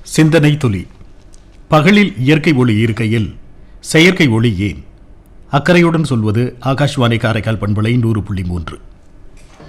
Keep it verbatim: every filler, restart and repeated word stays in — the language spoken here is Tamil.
சிந்தனை துளி. பகலில் இயற்கை ஒளி இருக்கையில் செயற்கை ஒளி ஏன்? அக்கறையுடன் சொல்வது ஆகாஷ்வாணி காரைக்கால் பண்பலை நூறு புள்ளி மூன்று.